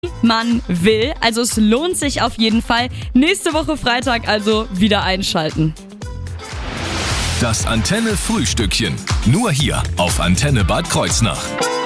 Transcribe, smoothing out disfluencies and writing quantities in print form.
man will. Also es lohnt sich auf jeden Fall. Nächste Woche Freitag also wieder einschalten. Das Antenne Frühstückchen. Nur hier auf Antenne Bad Kreuznach.